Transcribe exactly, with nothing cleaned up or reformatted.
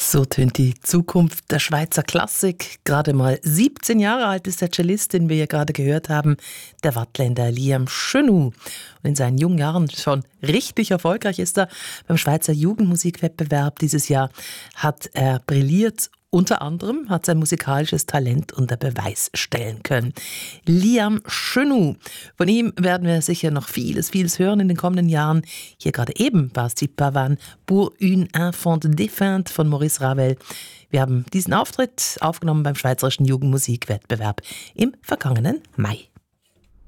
So tönt die Zukunft der Schweizer Klassik. Gerade mal siebzehn Jahre alt ist der Cellist, den wir hier gerade gehört haben, der Waadtländer Liam Chenoux. Und in seinen jungen Jahren schon richtig erfolgreich ist er. Beim Schweizer Jugendmusikwettbewerb dieses Jahr hat er brilliert. Unter anderem hat sein musikalisches Talent unter Beweis stellen können. Liam Chenoux. Von ihm werden wir sicher noch vieles, vieles hören in den kommenden Jahren. Hier gerade eben war es die Pavane pour une enfant défunte von Maurice Ravel. Wir haben diesen Auftritt aufgenommen beim Schweizerischen Jugendmusikwettbewerb im vergangenen Mai.